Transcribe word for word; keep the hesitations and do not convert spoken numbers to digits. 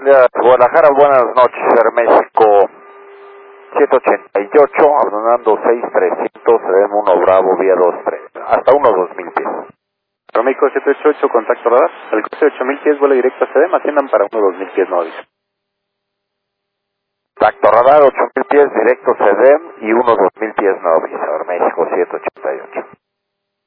Alias Guadalajara, buenas noches, Aeroméxico siete ochenta y ocho, abandonando seis trescientos, Sedem uno Bravo, vía dos tres, hasta uno dos mil pies. Aeroméxico siete ochenta y ocho, contacto radar, al cruce de ocho mil pies, vuelo directo a Sedem, asciendan para uno dos mil pies, no aviso. Contacto radar, ocho mil pies, directo Sedem y uno dos mil pies, no aviso, Aeroméxico siete ochenta y ocho.